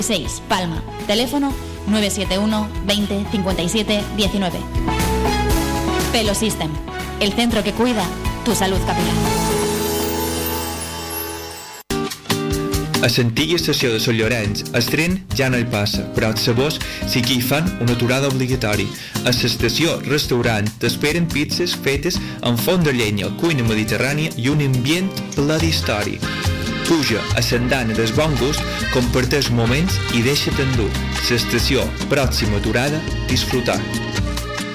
6, Palma. Teléfono 971 20 57 19. Pelo System, el centro que cuida tu salud capilar. A l'antiga estació de Sant Llorenç, el tren ja no hi passa, però sabors sí que hi fan una aturada obligatòria. A l'estació restaurant t'esperen pizzas fetes amb forn de llenya, cuina mediterrània i un ambient ple d'història. Puja a l'andana del bon gust, comparteix moments i deixa't endur. L'estació, pròxima aturada, disfrutar.